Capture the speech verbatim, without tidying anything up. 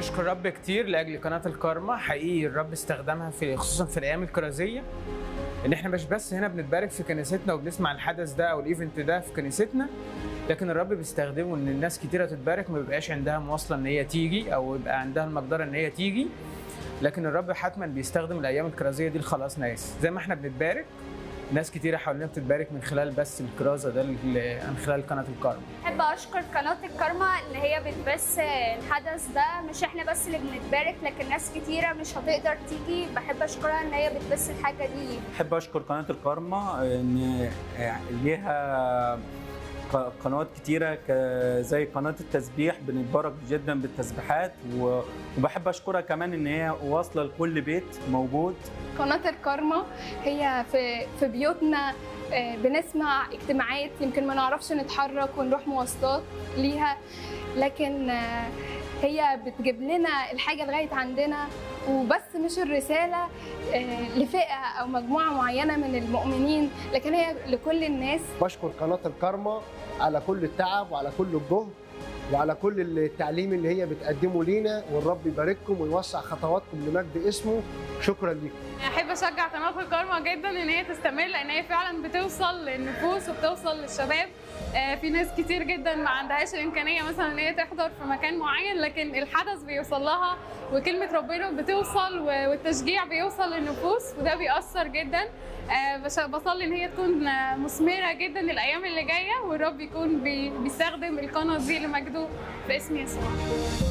بشكر الرب كتير لاجل قناه الكارما. حقيقي الرب استخدمها في خصوصا في الايام الكرازيه، ان احنا مش بس هنا بنتبارك في كنيستنا وبنسمع الحدث ده او الايفنت ده في كنيستنا، لكن الرب بيستخدمه ان الناس كتيره تتبارك ما بيبقاش عندها مواصله ان هي تيجي او يبقى عندها المقدره ان هي تيجي، لكن الرب حتما بيستخدم الايام الكرازيه دي لخلاص ناس. زي ما احنا بنتبارك ناس كتيره حوالينا بتتبارك من خلال بس الكرازه ده من خلال قناه الكارما. بحب اشكر قناه الكارما ان هي بتبث الحدث ده، مش احنا بس اللي بنتبارك لكن ناس كتيره مش هتقدر تيجي، بحب اشكرها ان هي بتبث الحاجه دي. بحب اشكر قناه الكارما ان ليها قنوات كتيره زي قناه التسبيح بنتبارك جدا بالتسبيحات، وبحب اشكرها كمان ان هي واصله لكل بيت موجود. قناه الكارما هي في في بيوتنا بنسمع اجتماعات يمكن ما نعرفش نتحرك ونروح مواصلات ليها، لكن هي بتجيب لنا الحاجه لغايه عندنا، وبس مش الرساله لفئه او مجموعه معينه من المؤمنين، لكن هي لكل الناس. بشكر قناه الكارما على كل التعب وعلى كل الجهد وعلى كل التعليم اللي هي بتقدمه لينا، والرب يبارككم ويوسع خطواتكم لمجد اسمه. شكرا لكم. احب اشجع قناه الكارما جدا ان هي تستمر، لان هي فعلا بتوصل للنفوس وبتوصل للشباب. في ناس كتير جدا ما عندهاش الامكانيه مثلا ان هي تحضر في مكان معين، لكن الحدث بيوصل لها وكلمه ربنا بتوصل والتشجيع بيوصل للنفوس، وده بيأثر جدا. بصلي ان هي تكون مثمره جدا الايام اللي جايه، والرب يكون بيستخدم القناه دي لمجده في اسم يسوع.